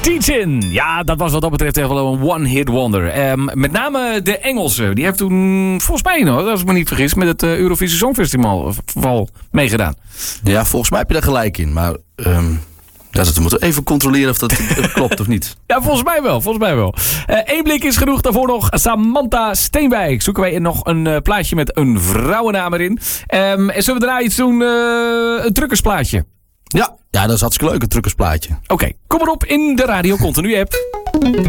Teach-In. Ja, dat was wat dat betreft echt wel een one-hit wonder. Met name de Engelse. Die heeft toen, volgens mij, als ik me niet vergis, met het Eurovisie Songfestival meegedaan. Ja, volgens mij heb je daar gelijk in. Maar dat moeten we even controleren of dat klopt of niet. Ja, volgens mij wel. 1 blik is genoeg. Daarvoor nog Samantha Steenwijk. Zoeken wij nog een plaatje met een vrouwennaam erin. En zullen we daarna iets doen? Een truckersplaatje. Ja, dat is hartstikke leuk, een truckersplaatje. Oké, kom erop in de Radio Continu app.